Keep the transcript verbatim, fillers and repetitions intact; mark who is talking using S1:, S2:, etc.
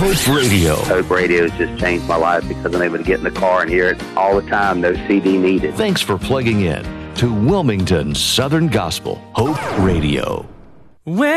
S1: Hope Radio.
S2: Hope Radio has just changed my life because I'm able to get in the car and hear it all the time. No C D needed.
S1: Thanks for plugging in to Wilmington Southern Gospel Hope Radio.
S3: When